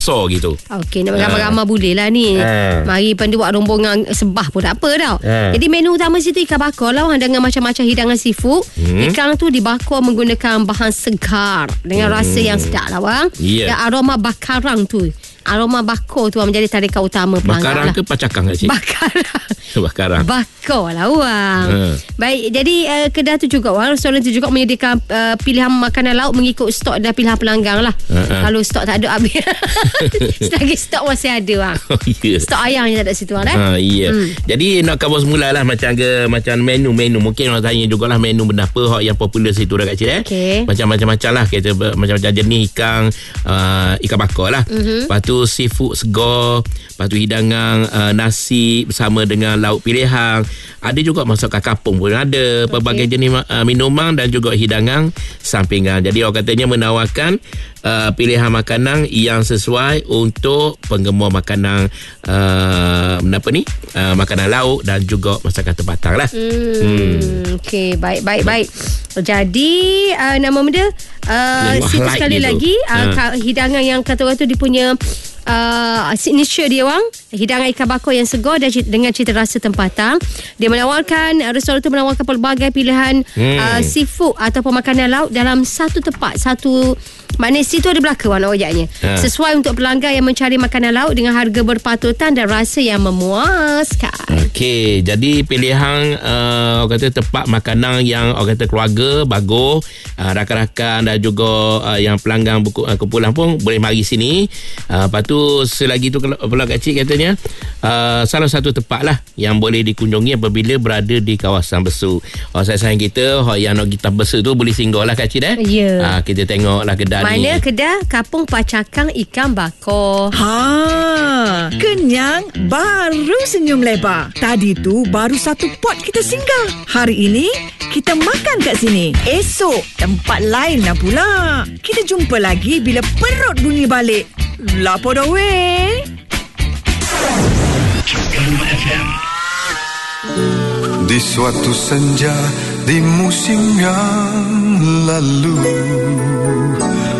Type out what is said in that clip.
besar gitu. Okey, nak ramai-ramai boleh lah ni. Mari pandu buat rombongan sebah pun tak apa tau. Jadi menu utama situ ikan bakar lah dengan macam-macam hidangan seafood. Ikan tu dibakar menggunakan bahan segar dengan rasa yang sedap lah bang. Dan aroma bakarang tu, aroma bakar tu menjadi tarikan utama pelanggan. Bakarang lah ke pacakang kat cik? Bakarang. Bakar lah orang. Baik, jadi kedai tu juga orang, restoran tu juga menyediakan pilihan makanan laut mengikut stok dan pilihan pelanggan lah. Kalau stok tak ada habis. Selagi stok masih ada orang. Stok ayam je tak ada situ orang. Jadi nak cover semula lah macam menu-menu. Mungkin orang tanya jugalah menu benda apa yang popular situ dah kat cik macam-macam lah, kita macam-macam jenis ikan bakar lah. Lepas tu seafood segar, lepas tu hidangan nasi bersama dengan lauk pilihan. Ada juga masakan kampung pun ada, pelbagai jenis minuman dan juga hidangan sampingan. Jadi orang katanya menawarkan pilihan makanan yang sesuai untuk penggemar makanan makanan lauk dan juga masakan tempatan lah. Okey, baik. Jadi nama benda situ sekali lagi hidangan yang kata orang tu dia punya signature dia orang, hidangan ikan bakar yang segar dan dengan cita rasa tempatan. Dia menawarkan, restoran tu menawarkan pelbagai pilihan seafood ataupun makanan laut dalam satu tempat. Maknanya situ ada belaka warna ojaknya. Sesuai untuk pelanggan yang mencari makanan laut dengan harga berpatutan dan rasa yang memuaskan. Okey, jadi pilihan orang kata tempat makanan yang orang kata keluarga bagus, rakan-rakan dan juga yang pelanggan kumpulan pun boleh mari sini. Lepas tu selagi tu kalau Kak Cik katanya salah satu tempat lah yang boleh dikunjungi apabila berada di kawasan Besut. Sayang kita yang nak kita Besut tu boleh singgah lah Kak Cik kita tengok lah kedai mana kedai Kampung Pacakang Ikan Bakar. Kenyang baru senyum lebar. Tadi tu baru satu pot kita singgah. Hari ini kita makan kat sini. Esok tempat lain lah pula. Kita jumpa lagi bila perut bunyi balik. Lapa dah weh. Di suatu senja di musim yang lalu,